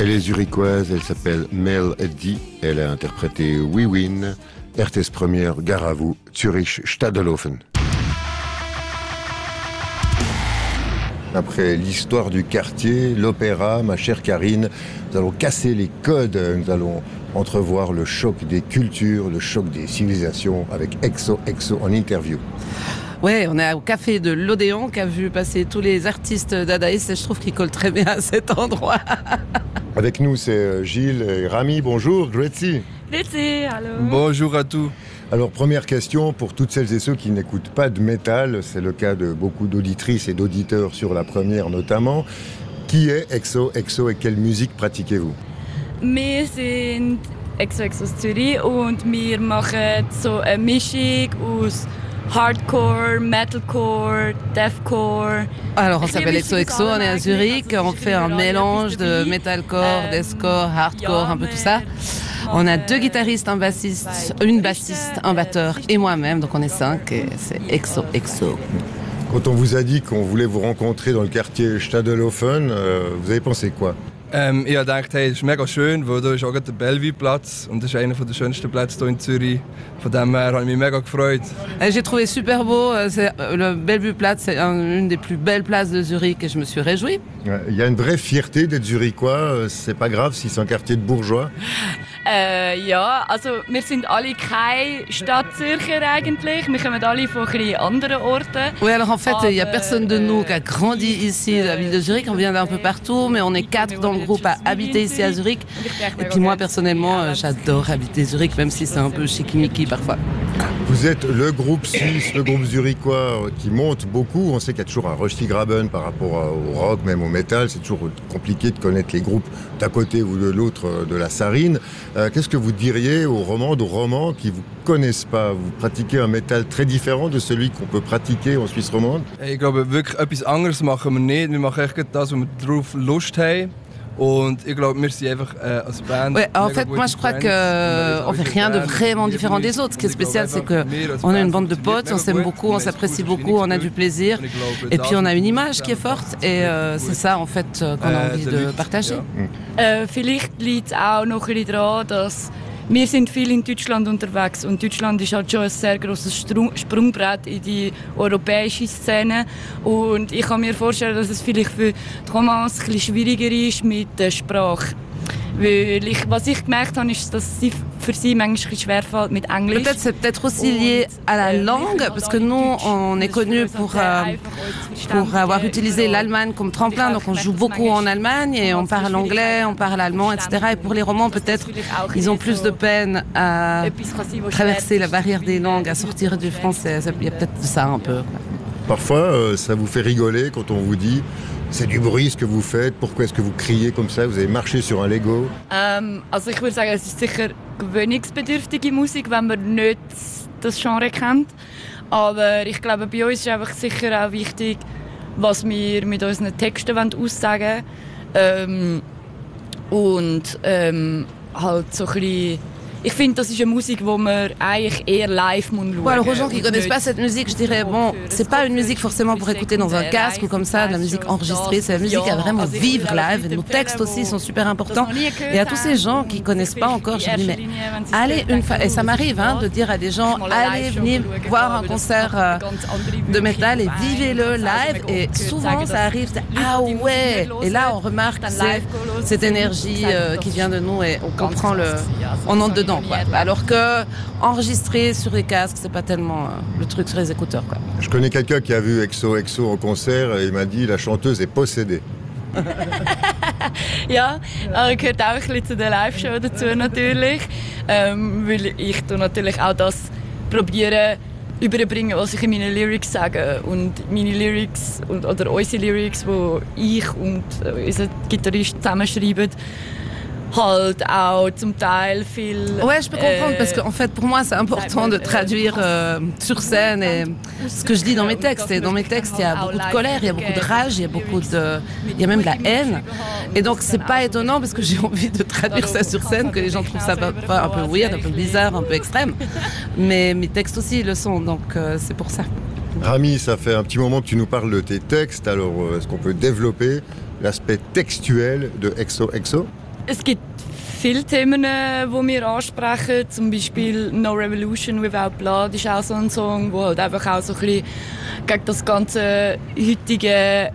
Elle est zurichoise, elle s'appelle Mel Eddy, elle a interprété We Win, RTS Première, gare à vous, Zurich Stadelhofen. Après l'histoire du quartier, l'opéra, ma chère Karine, nous allons casser les codes, nous allons entrevoir le choc des cultures, le choc des civilisations avec XOXO en interview. Ouais, on est au café de l'Odéon qui a vu passer tous les artistes dadaïstes et je trouve qu'ils collent très bien à cet endroit. Avec nous, c'est Gilles et Rami. Bonjour, Grüezi. Grüezi, allô. Bonjour à tous. Alors, première question pour toutes celles et ceux qui n'écoutent pas de métal, c'est le cas de beaucoup d'auditrices et d'auditeurs sur la première notamment. Qui est XOXO et quelle musique pratiquez-vous? Wir sind XOXO aus Zürich und wir machen so eine Mischung aus Hardcore, Metalcore, Deathcore. Alors on s'appelle XOXO, on est à Zurich, on fait un mélange de metalcore, deathcore, hardcore, un peu tout ça. On a 2 guitaristes, un bassiste, une bassiste, un batteur et moi-même, donc on est 5 et c'est XOXO. Quand on vous a dit qu'on voulait vous rencontrer dans le quartier Stadelhofen, vous avez pensé quoi? Ich habe gedacht, hey, das ist mega schön, weil da ist auch der Bellevue-Platz und das ist einer der schönsten Plätze hier in Zürich. Von dem her habe ich mich mega gefreut. J'ai trouvé super beau, le Bellevue-Platz, c'est une des plus belles places de Zurich et je me suis réjouie. Il y a une vraie fierté d'être zurichois, c'est pas grave si c'est un quartier de bourgeois. Ja, also wir sind alle keine Stadtzürcher eigentlich. Wir kommen alle von ein bisschen anderen Orten. Oui, alors en fait, il n'y a personne de nous qui a grandi ici, à la ville de Zurich. On vient d'un peu partout, mais on est 4 dans le groupe à habiter ici à Zurich. Et puis moi, personnellement, j'adore habiter Zurich, même si c'est un peu chiquimiki parfois. Vous êtes le groupe suisse, le groupe zurichois qui monte beaucoup. On sait qu'il y a toujours un Röstigraben par rapport au rock, même au métal. C'est toujours compliqué de connaître les groupes d'un côté ou de l'autre de la Sarine. Qu'est-ce que vous diriez aux romans qui ne vous connaissent pas? Vous pratiquez un métal très différent de celui qu'on peut pratiquer en Suisse romande? Ich glaube, wirklich etwas anderes machen wir nicht. Wir machen echt das, was wir drauf Lust haben. Und ich glaube, wir sind einfach als Band. Ouais, en fait, moi je crois qu'on fait rien de vraiment différent des autres. Ce qui est spécial, c'est qu'on a une bande de potes, on s'aime beaucoup, on s'apprécie beaucoup, on a du plaisir. Et puis on a une image qui est forte et c'est ça en fait qu'on a envie de partager. Vielleicht liegt es auch noch ein bisschen daran, dass wir sind viel in Deutschland unterwegs und Deutschland ist halt schon ein sehr grosses Sprungbrett in die europäische Szene und ich kann mir vorstellen, dass es vielleicht für die Romans ein bisschen schwieriger ist mit der Sprache. Was ich gemerkt habe, ist, dass es für sie manchmal schwer fällt mit Englisch. Peut-être c'est peut-être aussi lié à la langue, parce que nous, on est connus pour avoir utilisé l'Allemagne comme tremplin, donc on joue beaucoup en Allemagne et on parle anglais, on parle allemand, etc. Et pour les romans, peut-être, ils ont plus de peine à traverser la barrière des langues, à sortir du français. Il y a peut-être ça un peu. Parfois, ça vous fait rigoler quand on vous dit c'est du bruit ce que vous faites, pourquoi est-ce que vous criez comme ça, vous avez marché sur un Lego? Also ich würde sagen, es ist sicher gewöhnungsbedürftige Musik, wenn man nicht das Genre kennt. Aber ich glaube, bei uns ist einfach sicher auch wichtig, was wir mit unseren Texten aussagen wollen. Und halt so ein bisschen. Ich finde, das ist eine Musik, die man eigentlich eher live schauen muss. Alors aux gens qui ne connaissent pas cette musique, je dirais, bon, c'est pas une musique forcément pour écouter dans un casque ou comme ça, de la musique enregistrée, c'est la musique à vraiment vivre live. Et nos textes aussi sont super importants. Et à tous ces gens qui ne connaissent pas encore, je dis, mais allez une fois, et ça m'arrive de dire à des gens, allez venir voir un concert de métal et vivez-le live. Et souvent ça arrive, ah ouais, et là on remarque cette énergie qui vient de nous et on comprend on entre dedans. Quoi. Alors que enregistrer sur les casques, c'est pas tellement le truc sur les écouteurs. Quoi. Je connais quelqu'un qui a vu XOXO en concert et il m'a dit la chanteuse est possédée. Ja, gehört auch ein bisschen zu der Live-Show dazu natürlich, weil ich natürlich auch das probiere überbringen, was ich in meinen Lyrics sage. Und meine Lyrics oder unsere Lyrics, die ich und unser Gitarrist zusammenschreiben, halt auch zum Teil viel. Ouais, je peux comprendre parce qu'en fait, pour moi, c'est important de traduire sur scène et ce que je dis dans mes textes. Et dans mes textes, il y a beaucoup de colère, il y a beaucoup de rage, il y a même de la haine. Et donc, c'est pas étonnant parce que j'ai envie de traduire ça sur scène, que les gens trouvent ça un peu weird, un peu bizarre, un peu extrême. Mais mes textes aussi le sont, donc c'est pour ça. Rami, ça fait un petit moment que tu nous parles de tes textes. Alors, est-ce qu'on peut développer l'aspect textuel de XOXO? Es gibt viele Themen, die wir ansprechen. Zum Beispiel No Revolution Without Blood ist auch so ein Song, der halt einfach auch so ein bisschen gegen das ganze heutige,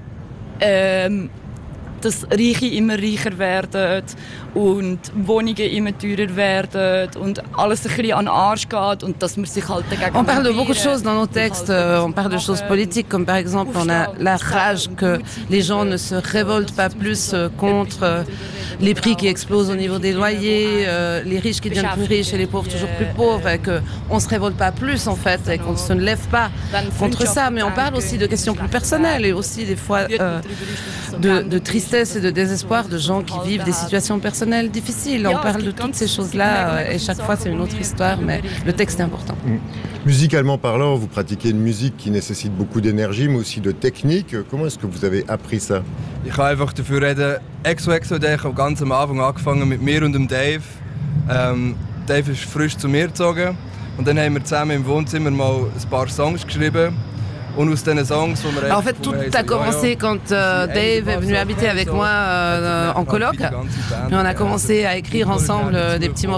dass Reiche immer reicher werden und Wohnungen immer teurer werden und alles ein bisschen an den Arsch geht und dass man sich halt dagegen... On parle de beaucoup de choses dans nos textes, on parle de choses politiques comme par exemple on a la rage que les gens ne se révoltent pas plus contre les prix qui explosent au niveau des loyers, les riches qui deviennent plus riches et les pauvres toujours plus pauvres et qu'on ne se révolte pas plus en fait et qu'on ne se lève pas contre ça, mais on parle aussi de questions plus personnelles et aussi des fois de tristesse et de désespoir de gens qui vivent des situations personnelles difficiles. On parle de toutes ces choses-là et chaque fois c'est une autre histoire, mais le texte est important. Musicalement parlant, vous pratiquez une musique qui nécessite beaucoup d'énergie, mais aussi de technique. Comment est-ce que vous avez appris ça? Ich kann einfach dafür reden, EXO, der hat ganz am Anfang angefangen mit mir und dem Dave. Dave ist frisch zu mir gezogen und dann haben wir zusammen im Wohnzimmer mal ein paar Songs geschrieben. Und aus diesen Songs, en fait, tout a commencé quand Dave est venu habiter avec moi en coloc. Et on a commencé à écrire ensemble des petits morceaux